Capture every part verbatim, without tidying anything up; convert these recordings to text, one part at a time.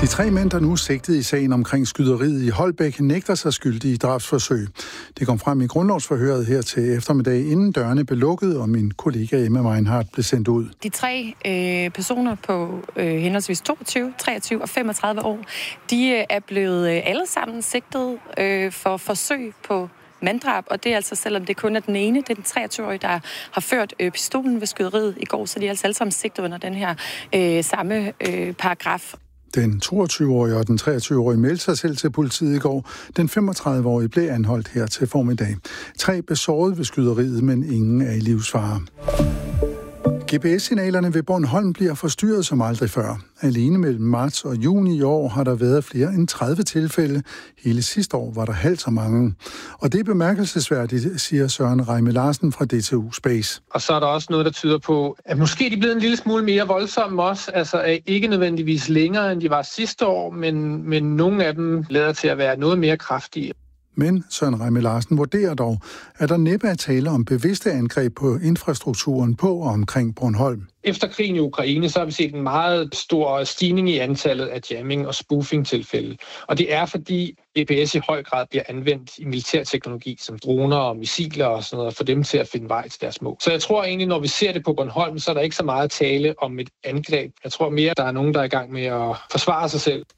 De tre mænd, der nu er sigtet i sagen omkring skyderiet i Holbæk, nægter sig skyldige i drabsforsøg. Det kom frem i grundlovsforhøret her til eftermiddag, inden dørene blev lukket, og min kollega Emma Meinhardt blev sendt ud. De tre øh, personer på øh, henholdsvis toogtyve, treogtyve og femogtredive år, de øh, er blevet øh, alle sammen sigtet øh, for forsøg på manddrab, og det er altså, selvom det kun er den ene, det er den treogtyve-årige, der har ført øh, pistolen ved skyderiet i går, så de er altså alle sammen sigtet under den her øh, samme øh, paragraf. Den toogtyve-årige og den treogtyve-årige meldte sig selv til politiet i går. Den femogtredive-årige blev anholdt her til formiddag. Tre blev såret ved skyderiet, men ingen er i livsfare. G P S-signalerne ved Bornholm bliver forstyrret som aldrig før. Alene mellem marts og juni i år har der været flere end tredive tilfælde. Hele sidste år var der halvt så mange. Og det er bemærkelsesværdigt, siger Søren Reime Larsen fra D T U Space. Og så er der også noget, der tyder på, at måske de er blevet en lille smule mere voldsomme også. Altså ikke nødvendigvis længere, end de var sidste år, men, men nogle af dem lader til at være noget mere kraftige. Men Søren Reime Larsen vurderer dog, at der næppe er tale om bevidste angreb på infrastrukturen på og omkring Bornholm. Efter krigen i Ukraine, så har vi set en meget stor stigning i antallet af jamming- og spoofing-tilfælde. Og det er, fordi G P S i høj grad bliver anvendt i militærteknologi, som droner og missiler og sådan noget, for dem til at finde vej til deres mål. Så jeg tror egentlig, når vi ser det på Bornholm, så er der ikke så meget tale om et angreb. Jeg tror mere, der er nogen, der er i gang med at forsvare sig selv.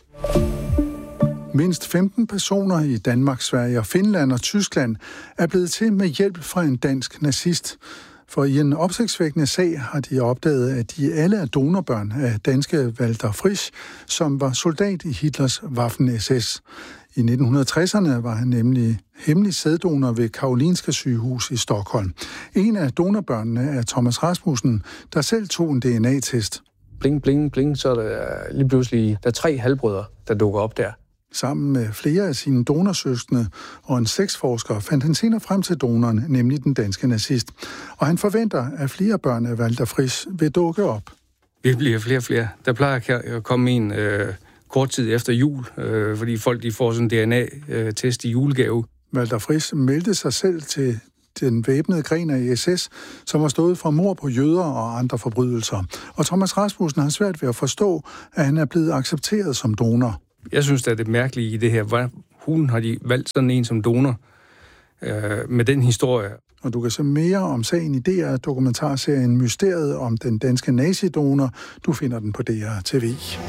Mindst femten personer i Danmark, Sverige og Finland og Tyskland er blevet til med hjælp fra en dansk nazist. For i en opsigtsvækkende sag har de opdaget, at de alle er donorbørn af danske Walter Frisch, som var soldat i Hitlers Waffen-S S. I nitten tresserne var han nemlig hemmelig sæddonor ved Karolinska sygehus i Stockholm. En af donorbørnene er Thomas Rasmussen, der selv tog en D N A-test. Bling, bling, bling, så er der lige pludselig der er tre halvbrødre, der dukker op der. Sammen med flere af sine donorsøskende og en sexforsker fandt han senere frem til donoren, nemlig den danske nazist. Og han forventer, at flere børn af Walter Frisch vil dukke op. Vi bliver flere og flere. Der plejer at komme en øh, kort tid efter jul, øh, fordi folk de får sådan en D N A-test i julegave. Walter Frisch meldte sig selv til den væbnede gren af S S, som har stået for mord på jøder og andre forbrydelser. Og Thomas Rasmussen har svært ved at forstå, at han er blevet accepteret som donor. Jeg synes, det er det mærkelige i det her. Hvordan hun har de valgt sådan en som donor øh, med den historie. Og du kan se mere om sagen i D R-dokumentarserien Mysteriet om den danske nazidonor. Du finder den på D R T V.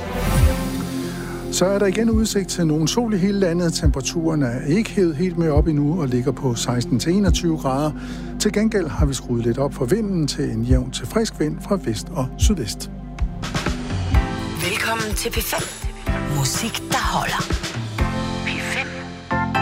Så er der igen udsigt til nogen sol i hele landet. Temperaturen er ikke hævet helt med op endnu og ligger på seksten til enogtyve grader. Til gengæld har vi skruet lidt op for vinden til en jævn til frisk vind fra vest og sydvest. Velkommen til P fem. Musik, der holder.